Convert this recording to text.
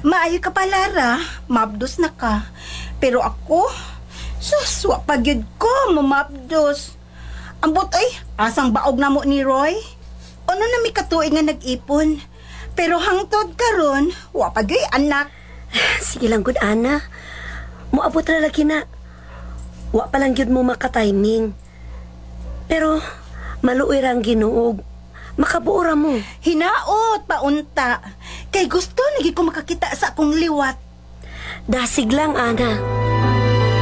Maayo ka pa, Lara. Mabdos na ka. Pero ako, suswa pagyud ko, mamabdos. Ambot ay, asang baog na mo ni Roy. Ano na may katuig nga nag-ipon. Pero hangtod karon, wa pagyoy anak. Sige lang, good ana. Muabot na lagi na. Wa pa lang yun mo makatiming. Pero, maluoy rang ginuog. Makabuora mo. Hinaot, paunta. Kay gusto, nagi ko makakita sa akong liwat. Dasig lang, ana.